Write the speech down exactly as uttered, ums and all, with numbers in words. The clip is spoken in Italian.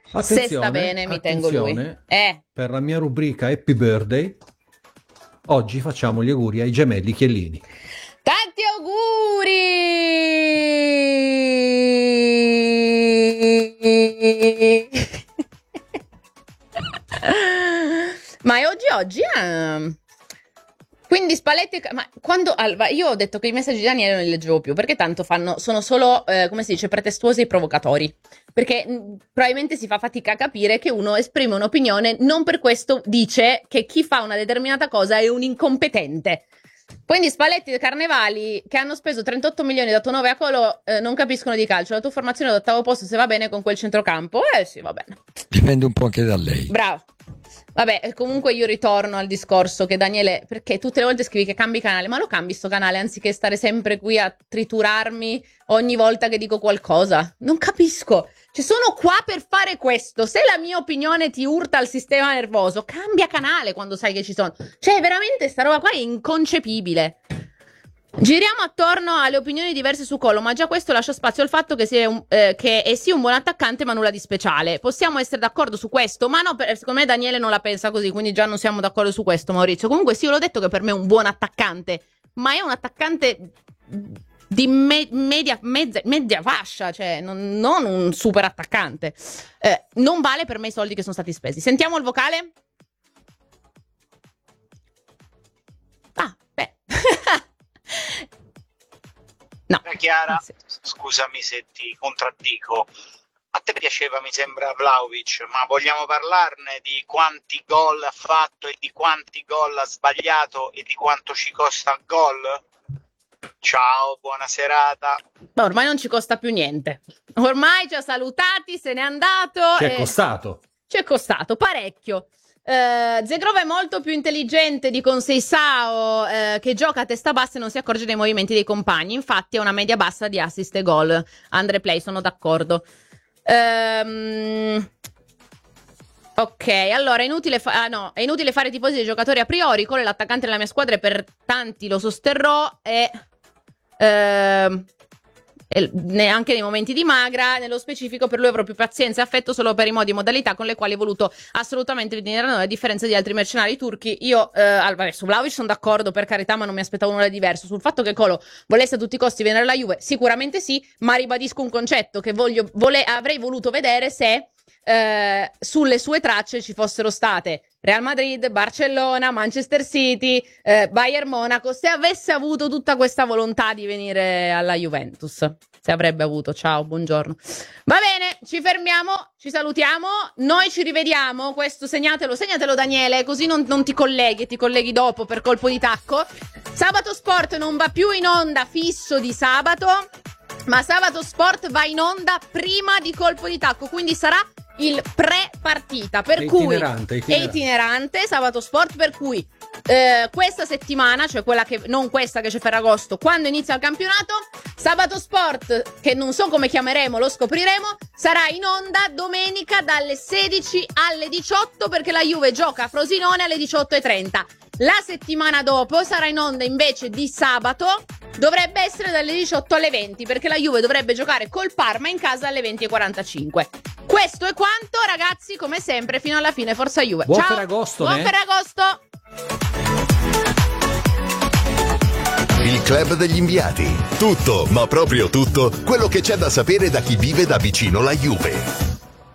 Attenzione, Se sta bene, mi tengo lui. attenzione, Eh, per la mia rubrica Happy Birthday, oggi facciamo gli auguri ai gemelli Chiellini. tanti auguri! Ma è oggi oggi? eh? Quindi Spalletti, ma quando Alba, io ho detto che i messaggi di Daniele non li leggevo più, perché tanto fanno, sono solo, eh, come si dice, pretestuosi e provocatori. Perché mh, probabilmente si fa fatica a capire che uno esprime un'opinione, non per questo dice che chi fa una determinata cosa è un incompetente. Quindi Spalletti e Carnevali, che hanno speso trentotto milioni e dato nove a Colo, eh, non capiscono di calcio. La tua formazione è all'ottavo posto, se va bene con quel centrocampo? Eh sì, va bene. Dipende un po' anche da lei. Bravo. Vabbè, comunque io ritorno al discorso che Daniele, perché tutte le volte scrivi che cambi canale, ma lo cambi sto canale anziché stare sempre qui a triturarmi ogni volta che dico qualcosa? Non capisco. Cioè, sono qua per fare questo. Se la mia opinione ti urta al sistema nervoso, cambia canale quando sai che ci sono. Cioè, veramente sta roba qua è inconcepibile. Giriamo attorno alle opinioni diverse su Colo, ma già questo lascia spazio al fatto che, sia un, eh, che è sì un buon attaccante ma nulla di speciale. Possiamo essere d'accordo su questo? Ma no, per, secondo me Daniele non la pensa così, quindi già non siamo d'accordo su questo, Maurizio. Comunque sì, io l'ho detto che per me è un buon attaccante, ma è un attaccante di me- media, mezza, media fascia, cioè non, non un super attaccante. Eh, non vale per me i soldi che sono stati spesi. Sentiamo il vocale? Ah, beh... No. Chiara, Sì. scusami se ti contraddico. A te piaceva, mi sembra, Vlahovic, ma vogliamo parlarne di quanti gol ha fatto e di quanti gol ha sbagliato e di quanto ci costa il gol? Ciao, buona serata. Ma ormai non ci costa più niente. Ormai ci ha salutati, se n'è andato. Ci è e- costato. Ci è costato parecchio. Eh, Zegrova è molto più intelligente di Conceição, eh, che gioca a testa bassa e non si accorge dei movimenti dei compagni. Infatti ha una media bassa di assist e gol. Andre Play, sono d'accordo. Ehm... Ok, allora è inutile, fa- ah, no, è inutile fare tifosi dei giocatori a priori. Cole è l'attaccante della mia squadra e per tanti lo sosterrò. E ehm, e neanche nei momenti di magra. Nello specifico per lui avrò più pazienza e affetto solo per i modi e modalità con le quali ho voluto assolutamente venire a noi, a differenza di altri mercenari turchi. Io eh, al- vabbè, su Vlahovic sono d'accordo, per carità, ma non mi aspettavo nulla di diverso. Sul fatto che Colo volesse a tutti i costi venire alla Juve, sicuramente sì, ma ribadisco un concetto che voglio, vole- avrei voluto vedere se eh, sulle sue tracce ci fossero state Real Madrid, Barcellona, Manchester City, eh, Bayern Monaco, se avesse avuto tutta questa volontà di venire alla Juventus, se avrebbe avuto. Ciao, buongiorno. Va bene, ci fermiamo, ci salutiamo, noi ci rivediamo, questo segnatelo, segnatelo Daniele, così non, non ti colleghi, ti colleghi dopo per colpo di tacco. Sabato Sport non va più in onda fisso di sabato, ma Sabato Sport va in onda prima di colpo di tacco, quindi sarà il pre-partita, per È cui itinerante, è itinerante. itinerante Sabato Sport, per cui eh, questa settimana, cioè quella che non questa che c'è Ferragosto, quando inizia il campionato, Sabato Sport, che non so come chiameremo, lo scopriremo, sarà in onda domenica dalle sedici alle diciotto, perché la Juve gioca a Frosinone alle diciotto e trenta. La settimana dopo sarà in onda invece di sabato, dovrebbe essere dalle diciotto alle venti, perché la Juve dovrebbe giocare col Parma in casa alle venti e quarantacinque. Questo è quanto, ragazzi, come sempre, fino alla fine, forza Juve. Buon Ciao. Ferragosto, Buon né? Ferragosto. Il club degli inviati. Tutto, ma proprio tutto, quello che c'è da sapere da chi vive da vicino la Juve.